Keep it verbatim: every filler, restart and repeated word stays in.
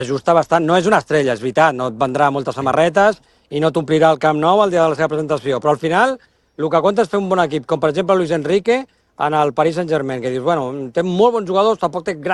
S'ajusta bastant, no és una estrella, és veritat, no et vendrà moltes samarretes i no t'omplirà el Camp Nou el dia de la seva presentació, però al final el que compta és fer un bon equip, com per exemple Luis Enrique en el Paris Saint-Germain, que dius, bueno, té molt bons jugadors, tampoc té grans